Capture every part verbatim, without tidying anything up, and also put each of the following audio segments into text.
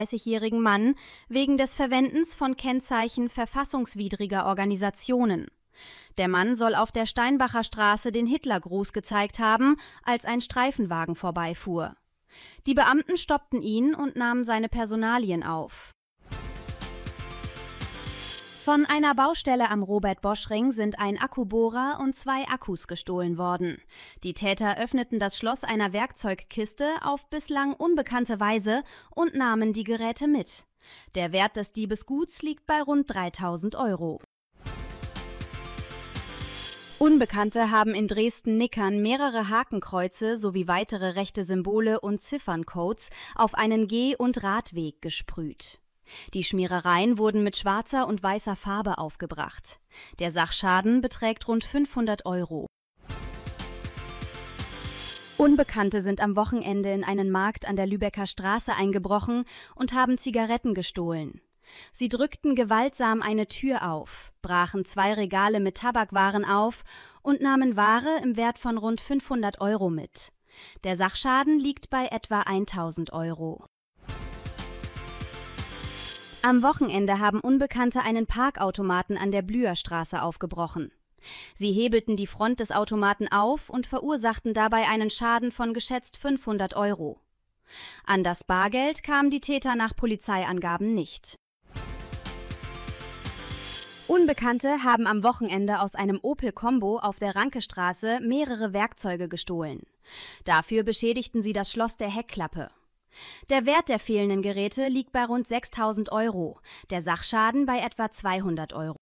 dreißigjährigen Mann wegen des Verwendens von Kennzeichen verfassungswidriger Organisationen. Der Mann soll auf der Steinbacher Straße den Hitlergruß gezeigt haben, als ein Streifenwagen vorbeifuhr. Die Beamten stoppten ihn und nahmen seine Personalien auf. Von einer Baustelle am Robert-Bosch-Ring sind ein Akkubohrer und zwei Akkus gestohlen worden. Die Täter öffneten das Schloss einer Werkzeugkiste auf bislang unbekannte Weise und nahmen die Geräte mit. Der Wert des Diebesguts liegt bei rund dreitausend Euro. Unbekannte haben in Dresden-Nickern mehrere Hakenkreuze sowie weitere rechte Symbole und Zifferncodes auf einen Geh- und Radweg gesprüht. Die Schmierereien wurden mit schwarzer und weißer Farbe aufgebracht. Der Sachschaden beträgt rund fünfhundert Euro. Unbekannte sind am Wochenende in einen Markt an der Lübecker Straße eingebrochen und haben Zigaretten gestohlen. Sie drückten gewaltsam eine Tür auf, brachen zwei Regale mit Tabakwaren auf und nahmen Ware im Wert von rund fünfhundert Euro mit. Der Sachschaden liegt bei etwa tausend Euro. Am Wochenende haben Unbekannte einen Parkautomaten an der Blüherstraße aufgebrochen. Sie hebelten die Front des Automaten auf und verursachten dabei einen Schaden von geschätzt fünfhundert Euro. An das Bargeld kamen die Täter nach Polizeiangaben nicht. Unbekannte haben am Wochenende aus einem Opel Combo auf der Rankestraße mehrere Werkzeuge gestohlen. Dafür beschädigten sie das Schloss der Heckklappe. Der Wert der fehlenden Geräte liegt bei rund sechstausend Euro, der Sachschaden bei etwa zweihundert Euro.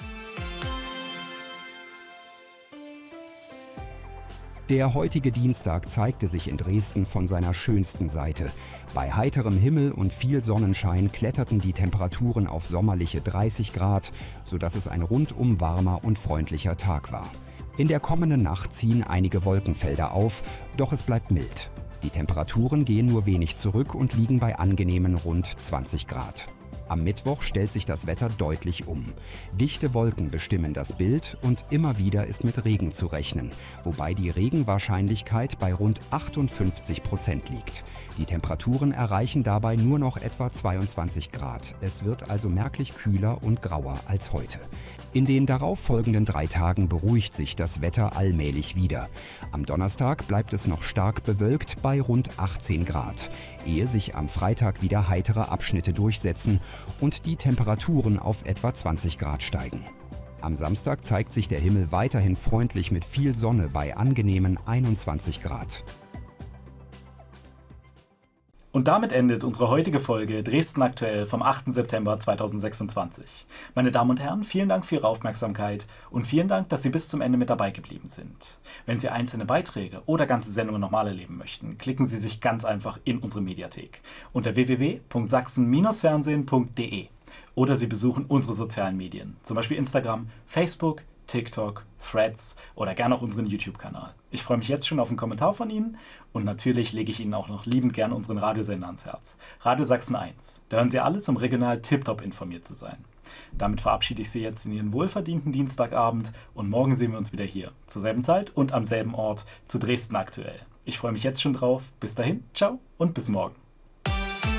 Der heutige Dienstag zeigte sich in Dresden von seiner schönsten Seite. Bei heiterem Himmel und viel Sonnenschein kletterten die Temperaturen auf sommerliche dreißig Grad, sodass es ein rundum warmer und freundlicher Tag war. In der kommenden Nacht ziehen einige Wolkenfelder auf, doch es bleibt mild. Die Temperaturen gehen nur wenig zurück und liegen bei angenehmen rund zwanzig Grad. Am Mittwoch stellt sich das Wetter deutlich um. Dichte Wolken bestimmen das Bild und immer wieder ist mit Regen zu rechnen, wobei die Regenwahrscheinlichkeit bei rund achtundfünfzig Prozent liegt. Die Temperaturen erreichen dabei nur noch etwa zweiundzwanzig Grad. Es wird also merklich kühler und grauer als heute. In den darauffolgenden drei Tagen beruhigt sich das Wetter allmählich wieder. Am Donnerstag bleibt es noch stark bewölkt bei rund achtzehn Grad, ehe sich am Freitag wieder heitere Abschnitte durchsetzen und die Temperaturen auf etwa zwanzig Grad steigen. Am Samstag zeigt sich der Himmel weiterhin freundlich mit viel Sonne bei angenehmen einundzwanzig Grad. Und damit endet unsere heutige Folge Dresden aktuell vom achten September zweitausendsechsundzwanzig. Meine Damen und Herren, vielen Dank für Ihre Aufmerksamkeit und vielen Dank, dass Sie bis zum Ende mit dabei geblieben sind. Wenn Sie einzelne Beiträge oder ganze Sendungen nochmal erleben möchten, klicken Sie sich ganz einfach in unsere Mediathek unter w w w punkt sachsen Bindestrich fernsehen punkt de oder Sie besuchen unsere sozialen Medien, zum Beispiel Instagram, Facebook, TikTok, Threads oder gerne auch unseren YouTube-Kanal. Ich freue mich jetzt schon auf einen Kommentar von Ihnen und natürlich lege ich Ihnen auch noch liebend gerne unseren Radiosender ans Herz. Radio Sachsen eins. Da hören Sie alles, um regional tiptop informiert zu sein. Damit verabschiede ich Sie jetzt in Ihren wohlverdienten Dienstagabend und morgen sehen wir uns wieder hier, zur selben Zeit und am selben Ort zu Dresden aktuell. Ich freue mich jetzt schon drauf. Bis dahin, ciao und bis morgen.